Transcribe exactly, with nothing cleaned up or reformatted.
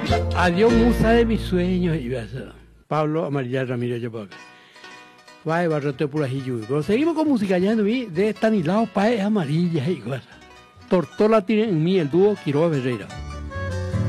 Adiós, musa de mis sueños. Y Pablo Amarilla Ramírez, yo puedo. Vai, barrote por ahí, pero seguimos con música ya de Estanislao Páez Amarilla y cosas. Tortola tiene en mí el dúo Quiroga Ferreira.